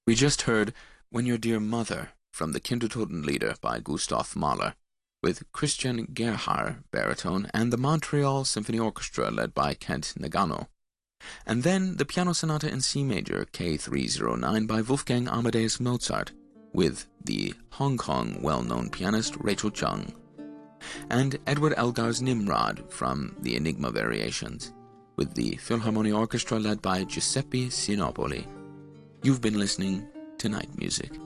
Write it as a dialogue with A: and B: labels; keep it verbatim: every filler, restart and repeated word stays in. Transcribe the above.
A: We just heard When Your Dear Mother from the Kindertotenlieder by Gustav Mahler, with Christian Gerhard baritone and the Montreal Symphony Orchestra led by Kent Nagano. And then the Piano Sonata in C Major K three oh nine by Wolfgang Amadeus Mozart, with the Hong Kong well-known pianist Rachel Chung. And Edward Elgar's Nimrod from the Enigma Variations, with the Philharmonia Orchestra led by Giuseppe Sinopoli. You've been listening to Night Music.